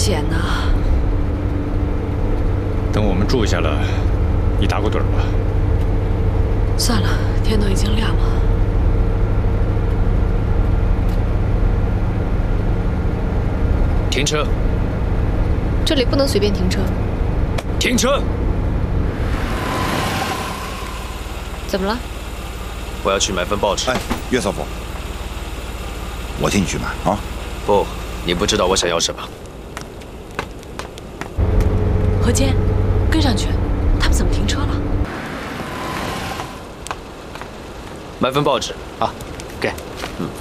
险呐！ 等我们住下了，你打个盹吧。 算了，天都已经亮了。 停车！ 这里不能随便停车。 停车！ 怎么了？ 我要去买份报纸。 哎，岳少府，我替你去买啊。 不，你不知道我想要什么。 何坚，跟上去，他们怎么停车了？ 买份报纸啊，给。